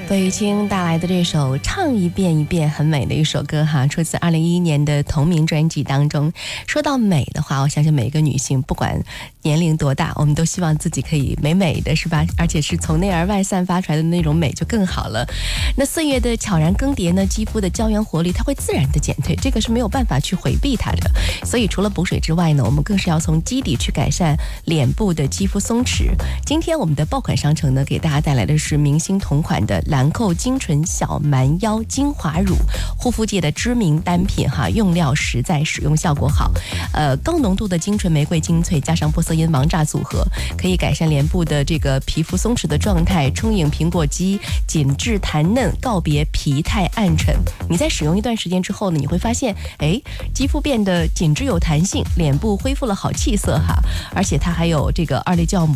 费玉清带来的这首《唱一遍一遍》很美的一首歌哈，出自2011年的同名专辑当中。说到美的话，我相信每一个女性不管年龄多大，我们都希望自己可以美美的，是吧？而且是从内而外散发出来的那种美就更好了。那岁月的悄然更迭呢，肌肤的胶原活力它会自然的减退，这个是没有办法去回避它的。所以除了补水之外呢，我们更是要从基底去改善脸部的肌肤松弛。今天我们的爆款商城呢，给大家带来的是明星同款的兰蔻精纯小蛮腰精华乳，护肤界的知名单品哈，用料实在，使用效果好。高浓度的精纯玫瑰精粹加上玻色因王炸组合，可以改善脸部的这个皮肤松弛的状态，充盈苹果肌，紧致弹嫩，告别疲态暗沉。你在使用一段时间之后呢，你会发现，肌肤变得紧致有弹性，脸部恢复了好气色哈，而且它还有这个2类酵母